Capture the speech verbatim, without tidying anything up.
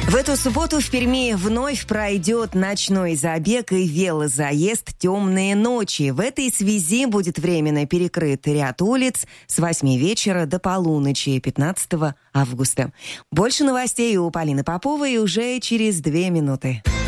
В эту субботу в Перми вновь пройдет ночной забег и велозаезд «Темные ночи». В этой связи будет временно перекрыт ряд улиц с восьми вечера до полуночи пятнадцатого августа. Больше новостей у Полины Поповой уже через две минуты.